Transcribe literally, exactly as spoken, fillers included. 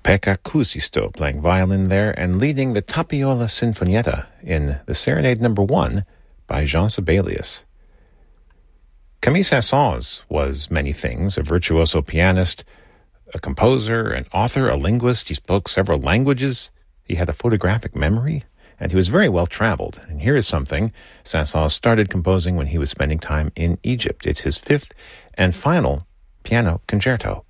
Pekka Kuusisto playing violin there and leading the Tapiola Sinfonietta in the Serenade Number One by Jean Sibelius. Camille Saint-Saëns was many things: a virtuoso pianist, a composer, an author, a linguist. He spoke several languages. He had a photographic memory, and he was very well traveled. And here is something Saint-Saëns started composing when he was spending time in Egypt. It's his fifth and final piano concerto.